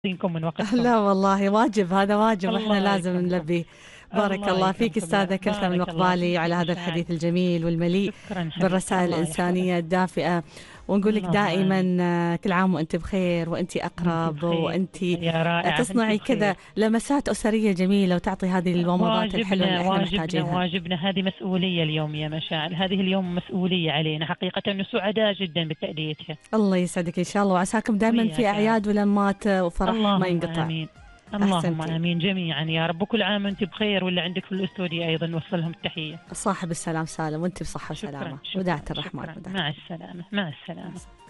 يعطيكم من وقتكم. لا والله واجب، هذا واجب واحنا الله لازم يكرمكم. نلبيه. بارك الله الله فيك يكرمكم يا أستاذة كلثم بارك الله المقبالي فيك على يا هذا مشاعل. الحديث الجميل والمليء شكرا حبيبتي، بالرسائل الله الإنسانية يحفظك. الدافئة. ونقول لك اللهم دائما آمين. كل عام وأنت بخير، وأنت وانتي أقرب، بخير. وأنت يا رائعة، انتي تصنعي كذا بخير. لمسات أسرية جميلة، وتعطي هذه الومضات الحلوة واجبنا اللي احنا واجبنا محتاجينها. واجبنا، هذه مسؤولية اليوم يا مشاعل، هذه اليوم مسؤولية علينا حقيقة، وسعداء جدا بتأديتها. الله يسعدك إن شاء الله، وعساكم دائما في وياك يا رب. أعياد ولمات وفرح ما اللهم ينقطع. آمين. اللهم أحسنتي. آمين جميعا يا رب، وكل عام وانت بخير، واللي عندك في الاستوديو أيضا نوصلهم التحية. صاحب السلام سالم، وأنت بصحة شكرا وسلامة، شكرا ودعت الرحمن شكرا، ودعت مع السلامة مع السلامة. الرحمن.